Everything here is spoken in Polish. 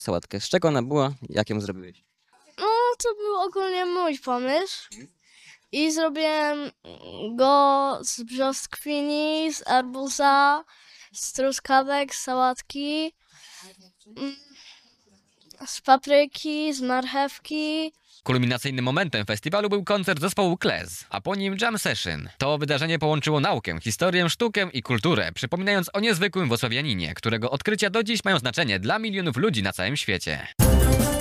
sałatkę. Z czego ona była? Jak ją zrobiłeś? No, to był ogólnie mój pomysł. I zrobiłem go z brzoskwini, z arbuza, z truskawek, z sałatki, z papryki, z marchewki. Kulminacyjnym momentem festiwalu był koncert zespołu Klez, a po nim jam session. To wydarzenie połączyło naukę, historię, sztukę i kulturę, przypominając o niezwykłym włocławianinie, którego odkrycia do dziś mają znaczenie dla milionów ludzi na całym świecie.